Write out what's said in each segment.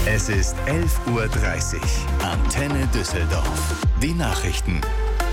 Es ist 11:30 Uhr. Antenne Düsseldorf. Die Nachrichten.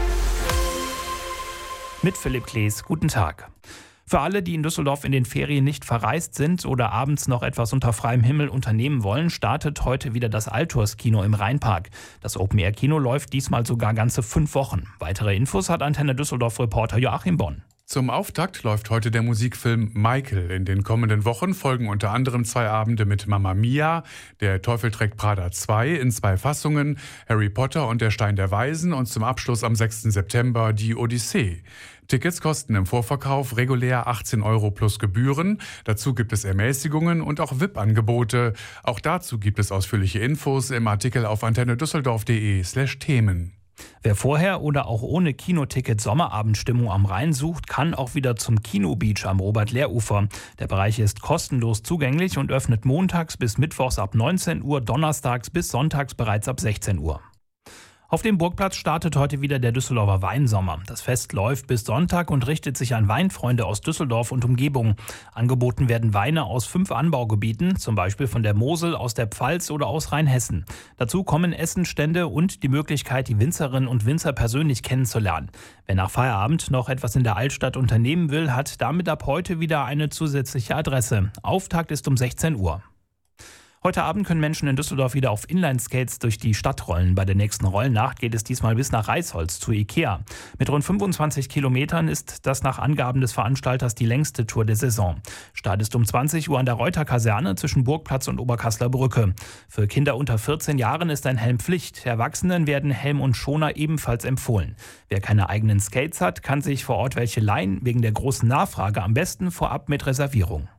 Mit Philipp Klees, guten Tag. Für alle, die in Düsseldorf in den Ferien nicht verreist sind oder abends noch etwas unter freiem Himmel unternehmen wollen, startet heute wieder das Alturs-Kino im Rheinpark. Das Open-Air-Kino läuft diesmal sogar ganze 5 Wochen. Weitere Infos hat Antenne Düsseldorf-Reporter Joachim Bonn. Zum Auftakt läuft heute der Musikfilm Michael. In den kommenden Wochen folgen unter anderem 2 Abende mit Mamma Mia, Der Teufel trägt Prada 2 in 2 Fassungen, Harry Potter und der Stein der Weisen und zum Abschluss am 6. September die Odyssee. Tickets kosten im Vorverkauf regulär 18 € plus Gebühren. Dazu gibt es Ermäßigungen und auch VIP-Angebote. Auch dazu gibt es ausführliche Infos im Artikel auf antennedüsseldorf.de/Themen. Wer vorher oder auch ohne Kinoticket Sommerabendstimmung am Rhein sucht, kann auch wieder zum Kino-Beach am Robert-Lehr-Ufer. Der Bereich ist kostenlos zugänglich und öffnet montags bis mittwochs ab 19 Uhr, donnerstags bis sonntags bereits ab 16 Uhr. Auf dem Burgplatz startet heute wieder der Düsseldorfer Weinsommer. Das Fest läuft bis Sonntag und richtet sich an Weinfreunde aus Düsseldorf und Umgebung. Angeboten werden Weine aus 5 Anbaugebieten, zum Beispiel von der Mosel, aus der Pfalz oder aus Rheinhessen. Dazu kommen Essenstände und die Möglichkeit, die Winzerinnen und Winzer persönlich kennenzulernen. Wer nach Feierabend noch etwas in der Altstadt unternehmen will, hat damit ab heute wieder eine zusätzliche Adresse. Auftakt ist um 16 Uhr. Heute Abend können Menschen in Düsseldorf wieder auf Inline-Skates durch die Stadt rollen. Bei der nächsten Rollnacht geht es diesmal bis nach Reisholz zu Ikea. Mit rund 25 Kilometern ist das nach Angaben des Veranstalters die längste Tour der Saison. Start ist um 20 Uhr an der Reuter-Kaserne zwischen Burgplatz und Oberkassler Brücke. Für Kinder unter 14 Jahren ist ein Helm Pflicht. Erwachsenen werden Helm und Schoner ebenfalls empfohlen. Wer keine eigenen Skates hat, kann sich vor Ort welche leihen. Wegen der großen Nachfrage am besten vorab mit Reservierung.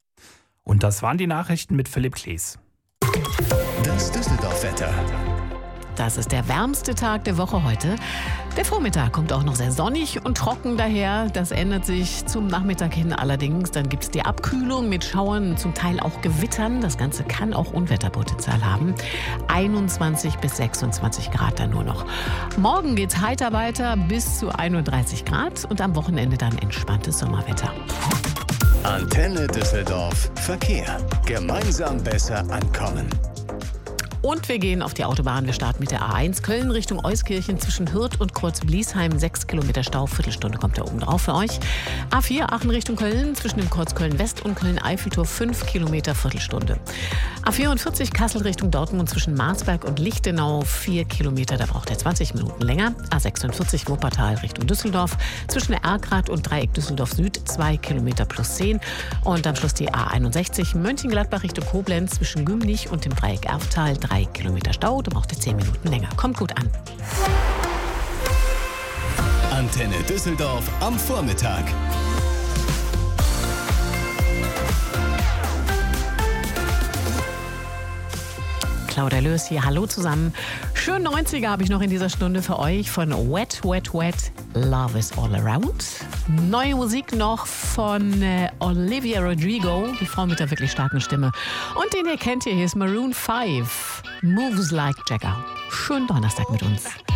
Und das waren die Nachrichten mit Philipp Klees. Das Düsseldorf-Wetter. Das ist der wärmste Tag der Woche heute. Der Vormittag kommt auch noch sehr sonnig und trocken daher. Das ändert sich zum Nachmittag hin allerdings. Dann gibt es die Abkühlung mit Schauern, zum Teil auch Gewittern. Das Ganze kann auch Unwetterpotenzial haben. 21 bis 26 Grad dann nur noch. Morgen geht es heiter weiter bis zu 31 Grad und am Wochenende dann entspanntes Sommerwetter. Antenne Düsseldorf Verkehr. Gemeinsam besser ankommen. Und wir gehen auf die Autobahn. Wir starten mit der A1 Köln Richtung Euskirchen zwischen Hürth und Kreuz-Bliesheim. 6 Kilometer Stau, Viertelstunde kommt da oben drauf für euch. A4 Aachen Richtung Köln zwischen dem Kreuz Köln-West und Köln-Eiffeltor 5 Kilometer, Viertelstunde. A44 Kassel Richtung Dortmund zwischen Marsberg und Lichtenau 4 Kilometer, da braucht er 20 Minuten länger. A46 Wuppertal Richtung Düsseldorf zwischen Erkrath und Dreieck Düsseldorf Süd 2 Kilometer plus 10. Und am Schluss die A61 Mönchengladbach Richtung Koblenz zwischen Gümlich und dem Dreieck Erftal 3 Kilometer Stau, da braucht er 10 Minuten länger. Kommt gut an. Antenne Düsseldorf am Vormittag. Claudia Löß hier, hallo zusammen. Schön 90er habe ich noch in dieser Stunde für euch von Wet, Wet, Wet, Love is All Around. Neue Musik noch von Olivia Rodrigo, die Frau mit der wirklich starken Stimme. Und den ihr kennt hier ist Maroon 5, Moves Like Jagger. Schönen Donnerstag mit uns.